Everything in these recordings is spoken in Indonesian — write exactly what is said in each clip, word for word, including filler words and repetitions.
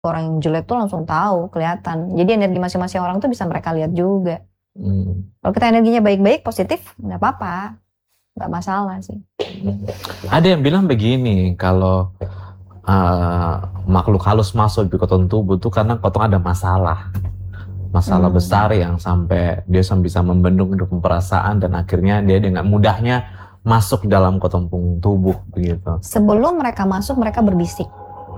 Orang yang jelek tuh langsung tahu, kelihatan. Jadi energi masing-masing orang tuh bisa mereka lihat juga. Hmm. Kalau kita energinya baik-baik, positif, nggak apa-apa, nggak masalah sih. Ada yang bilang begini, kalau uh, makhluk halus masuk di kotong tubuh tuh karena kotong ada masalah, masalah hmm. besar yang sampai dia bisa membendung perasaan dan akhirnya dia dengan mudahnya masuk dalam kotong tubuh begitu. Sebelum mereka masuk, mereka berbisik.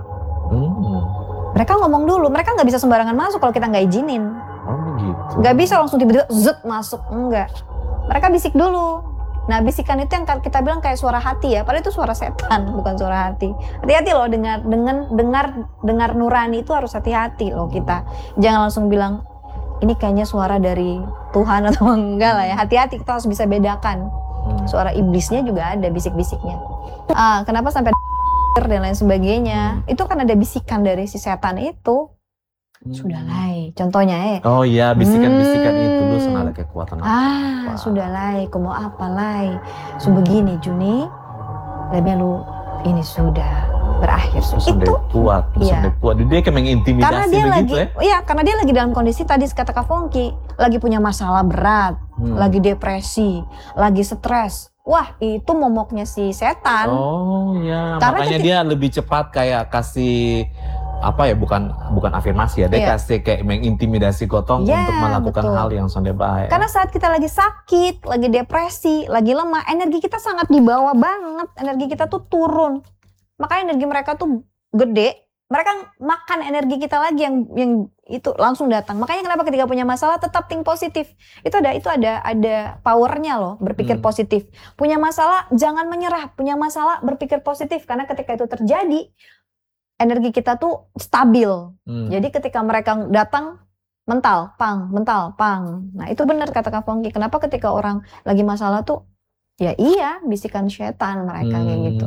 Hmm. Mereka ngomong dulu, mereka nggak bisa sembarangan masuk kalau kita nggak izinin. Oh begitu. Nggak bisa langsung tiba-tiba zut masuk, enggak. Mereka bisik dulu. Nah bisikan itu yang kita bilang kayak suara hati ya, padahal itu suara setan, bukan suara hati. Hati-hati loh dengar, dengan dengar, dengar nurani itu harus hati-hati loh kita. Jangan langsung bilang ini kayaknya suara dari Tuhan atau enggak lah ya. Hati-hati, kita harus bisa bedakan. Suara iblisnya juga ada bisik-bisiknya. Ah, kenapa sampai dan lain sebagainya? Itu kan ada bisikan dari si setan itu. Sudahlah, contohnya eh. Oh iya, bisikan-bisikan hmm. itu lu senada kekuatan apa? Ah, sudahlah, kau mau apa lai? So begini Juni, lebih lu ini sudah berakhir. Terus itu kuat, terus iya. kuat. Dia kayak mengintimidasi karena dia begitu lagi, ya? Iya, karena dia lagi dalam kondisi tadi kata Kak Fongki, lagi punya masalah berat, hmm. lagi depresi, lagi stres. Wah, itu momoknya si setan. Oh iya, karena makanya ketika, dia lebih cepat kayak kasih apa ya, bukan bukan afirmasi ya, dia iya. kasih kayak mengintimidasi kotong ya, untuk melakukan betul. hal yang sonde bahaya. Karena saat kita lagi sakit, lagi depresi, lagi lemah, energi kita sangat di bawah banget, energi kita tuh turun. Makanya energi mereka tuh gede, mereka makan energi kita lagi yang yang itu langsung datang. Makanya kenapa ketika punya masalah tetap think positif. Itu ada itu ada ada powernya loh, berpikir hmm. positif. Punya masalah jangan menyerah, punya masalah berpikir positif karena ketika itu terjadi energi kita tuh stabil. Hmm. Jadi ketika mereka datang mental, pang, mental, pang. Nah itu benar kata Kak Fongki. Kenapa ketika orang lagi masalah tuh, ya iya bisikan setan mereka hmm. kayak gitu.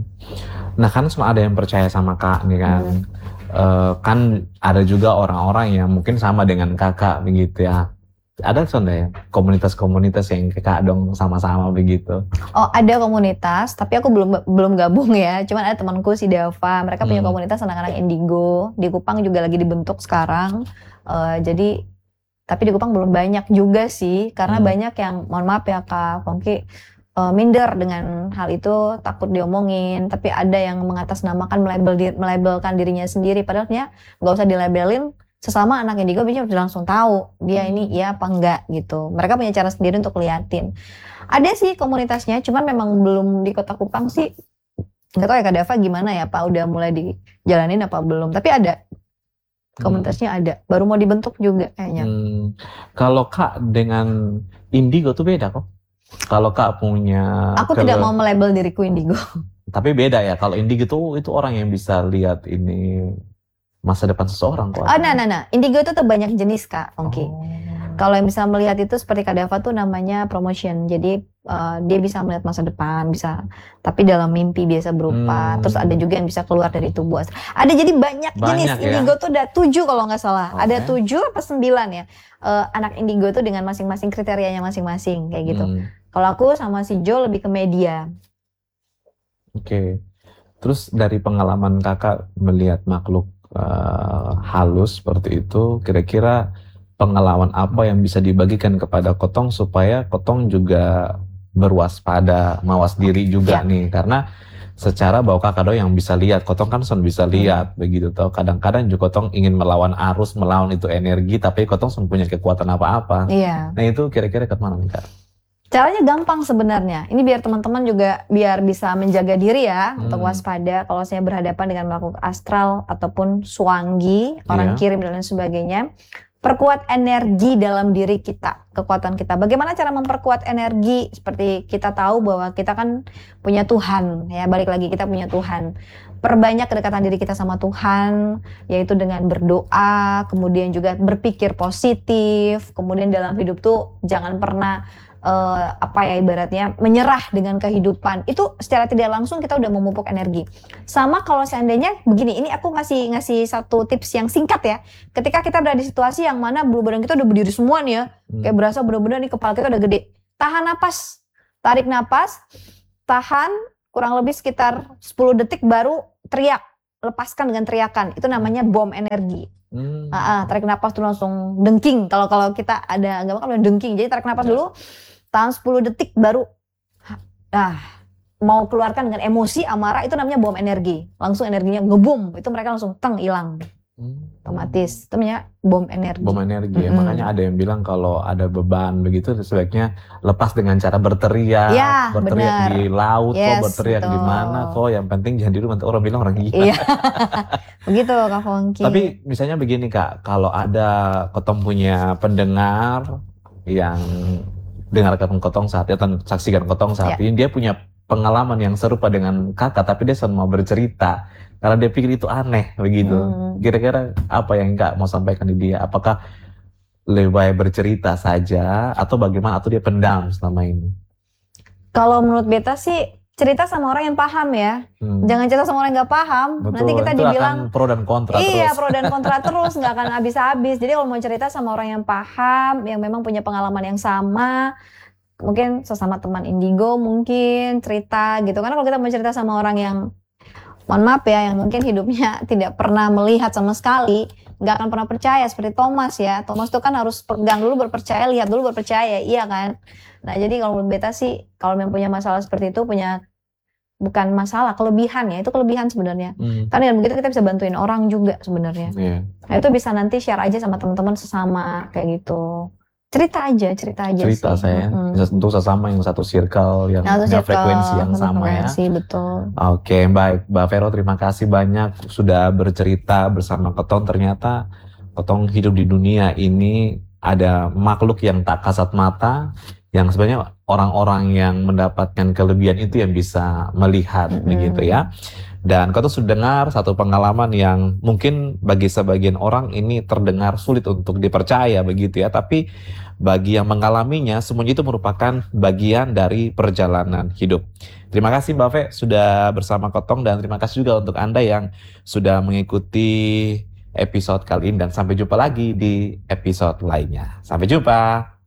Nah kan semua ada yang percaya sama Kak nih kan. Hmm. Uh, kan ada juga orang-orang yang mungkin sama dengan Kakak begitu ya. Ada sonda ya komunitas-komunitas yang Kakak dong sama-sama begitu. Oh ada komunitas, tapi aku belum belum gabung ya. Cuman ada temanku si Dava, mereka hmm. punya komunitas anak-anak indigo. Di Kupang juga lagi dibentuk sekarang. Uh, jadi tapi di Kupang belum banyak juga sih, karena hmm. banyak yang mohon maaf ya Kak Fongki uh, minder dengan hal itu, takut diomongin. Tapi ada yang mengatasnamakan melabel di, melabelkan dirinya sendiri, padahal nggak usah dilabelin. Sesama anak indigo bisa langsung tahu dia ini iya apa enggak gitu. Mereka punya cara sendiri untuk liatin. Ada sih komunitasnya, cuman memang belum di Kota Kupang sih. Nggak tahu ya Kak Dava gimana ya Pak, udah mulai dijalanin apa belum. Tapi ada, komunitasnya hmm. ada. Baru mau dibentuk juga kayaknya. Hmm. Kalau Kak dengan indigo tuh beda kok. Kalau Kak punya... Aku ke... tidak mau melabel diriku indigo. Tapi beda ya, kalau indigo tuh itu orang yang bisa lihat ini... masa depan seseorang kok. Oh, nah, nah, nah. Indigo itu tuh banyak jenis Kak, Fongki. Oh. Kalau yang bisa melihat itu seperti Kak Dava tuh namanya promotion. Jadi uh, dia bisa melihat masa depan, bisa. Tapi dalam mimpi biasa berupa. Hmm. Terus ada juga yang bisa keluar dari tubuh. Ada jadi banyak, banyak jenis. Ya? Indigo tuh ada tujuh kalau nggak salah. Okay. Ada tujuh apa sembilan ya. Uh, anak indigo tuh dengan masing-masing kriterianya masing-masing kayak gitu. Hmm. Kalau aku sama si Jo lebih ke media. Oke. Okay. Terus dari pengalaman Kakak melihat makhluk Uh, halus seperti itu, kira-kira pengalaman apa yang bisa dibagikan kepada Kotong supaya Kotong juga berwaspada, mawas diri juga ya. nih, karena secara bahwa Kakak do yang bisa lihat, Kotong kan son bisa lihat hmm. begitu toh. Kadang-kadang juga Kotong ingin melawan arus, melawan itu energi, tapi Kotong son punya kekuatan apa-apa. Iya. Nah itu kira-kira kemana nih Kak? Caranya gampang sebenarnya. Ini biar teman-teman juga biar bisa menjaga diri ya hmm. untuk waspada kalau saya berhadapan dengan makhluk astral ataupun suanggi, orang yeah. kirim dan lain sebagainya. Perkuat energi dalam diri kita, kekuatan kita. Bagaimana cara memperkuat energi? Seperti kita tahu bahwa kita kan punya Tuhan, ya balik lagi kita punya Tuhan. Perbanyak kedekatan diri kita sama Tuhan, yaitu dengan berdoa, kemudian juga berpikir positif, kemudian dalam hidup tuh jangan pernah Uh, apa ya ibaratnya menyerah dengan kehidupan. Itu secara tidak langsung kita udah memupuk energi. Sama kalau seandainya begini, ini aku ngasih ngasih satu tips yang singkat ya. Ketika kita berada di situasi yang mana bulu badan kita udah berdiri semua nih ya, hmm. kayak berasa benar-benar nih kepala kita udah gede. Tahan napas, tarik napas, tahan kurang lebih sekitar sepuluh detik baru teriak. lepaskan dengan teriakan. Itu namanya bom energi. Hmm. Uh, uh, tarik napas tuh langsung dengking. Kalau kalau kita ada agama kan dengking. Jadi tarik napas dulu, tahan sepuluh detik baru ah mau keluarkan dengan emosi, amarah, itu namanya bom energi. Langsung energinya ngebum. Itu mereka langsung teng hilang. Hmm. Otomatis. Itu namanya bom energi. Bom energi. Mm-hmm. Ya. Makanya ada yang bilang kalau ada beban begitu sebaiknya lepas dengan cara berteriak. Ya, berteriak bener. di laut yes, kok, berteriak betul. di mana kok. Yang penting jangan di rumah. Orang bilang orang gila. Iya. Begitu Kak Fongki. Tapi misalnya begini Kak, kalau ada Kotong punya pendengar yang dengarkan Kotong saat ini atau saksikan Kotong saat ini, dia punya pengalaman yang serupa dengan Kakak, tapi dia semua bercerita. Karena dia pikir itu aneh begitu. Hmm. Kira-kira apa yang Kak mau sampaikan di dia? Apakah lebih baik bercerita saja atau bagaimana? Atau dia pendam selama ini? Kalau menurut beta sih cerita sama orang yang paham ya. Hmm. Jangan cerita sama orang yang gak paham. Betul, nanti kita itu dibilang akan pro dan kontra iya, terus. Iya pro dan kontra terus. Gak akan habis-habis. Jadi kalau mau cerita sama orang yang paham, yang memang punya pengalaman yang sama, mungkin sesama teman indigo mungkin cerita gitu. Karena kalau kita mau cerita sama orang yang mohon maaf ya, yang mungkin hidupnya tidak pernah melihat sama sekali, nggak akan pernah percaya. Seperti Thomas ya, Thomas tuh kan harus pegang dulu berpercaya, lihat dulu berpercaya, iya kan. Nah jadi kalau menurut beta sih, kalau memang punya masalah seperti itu, punya bukan masalah, kelebihan ya, itu kelebihan sebenarnya. Hmm. Karena dengan begitu kita bisa bantuin orang juga sebenarnya. Yeah. Nah itu bisa nanti share aja sama teman-teman sesama kayak gitu. Cerita aja, cerita aja cerita sih. saya, hmm. bisa tentu sesama yang satu circle, yang nah, punya circle, frekuensi yang sama frekuensi, ya. Betul. Oke, baik, Mbak Vero, terima kasih banyak sudah bercerita bersama Kotong. Ternyata Kotong hidup di dunia ini ada makhluk yang tak kasat mata, yang sebenarnya orang-orang yang mendapatkan kelebihan itu yang bisa melihat, mm-hmm. begitu ya. Dan Kotong sudah dengar satu pengalaman yang mungkin bagi sebagian orang ini terdengar sulit untuk dipercaya begitu ya, tapi bagi yang mengalaminya semuanya itu merupakan bagian dari perjalanan hidup. Terima kasih Mbak Ve sudah bersama Kotong, dan terima kasih juga untuk Anda yang sudah mengikuti episode kali ini, dan sampai jumpa lagi di episode lainnya. Sampai jumpa.